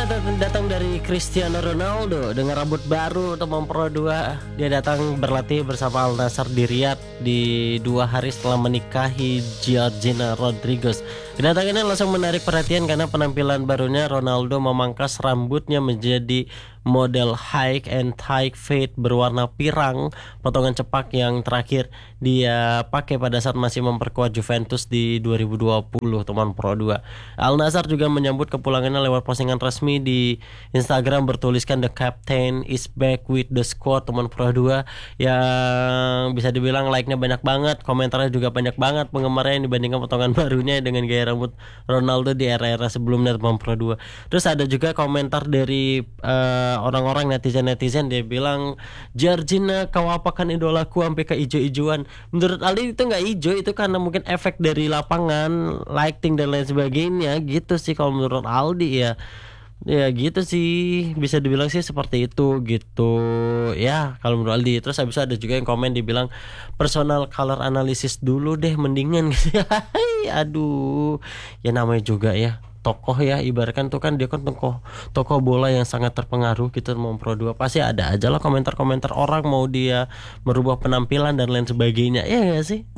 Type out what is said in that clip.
datang dari Cristiano Ronaldo dengan rambut baru teman Pro 2. Dia datang berlatih bersama Al Nassr di Riyadh di 2 hari setelah menikahi Georgina Rodriguez. Kedatangannya langsung menarik perhatian karena penampilan barunya Ronaldo memangkas rambutnya menjadi model high and tight fade berwarna pirang, potongan cepak yang terakhir dia pakai pada saat masih memperkuat Juventus di 2020 teman Pro 2. Al Nassr juga menyambut kepulangannya lewat postingan resmi di Instagram bertuliskan "The Captain is back with the squad" teman Pro 2, yang bisa dibilang like-nya banyak banget, komentarnya juga banyak banget penggemarnya yang dibandingkan potongan barunya dengan gaya rambut Ronaldo di era-era sebelumnya teman Pro 2. Terus ada juga komentar dari orang-orang netizen dia bilang, "Georgina, kau apakan idolaku sampai ke ijo-ijoan." Menurut Aldi itu nggak ijo, itu karena mungkin efek dari lapangan, lighting dan lain sebagainya gitu sih kalau menurut Aldi ya. Ya gitu sih, bisa dibilang sih seperti itu gitu ya kalau menurut Aldi. Terus habis itu ada juga yang komen dibilang personal color analysis dulu deh mendingan gitu. Aduh, ya namanya juga ya tokoh ya, ibaratkan tuh kan dia kan tokoh bola yang sangat terpengaruh gitu mau Pro 2, pasti ada aja lah komentar-komentar orang mau dia merubah penampilan dan lain sebagainya, ya gak sih?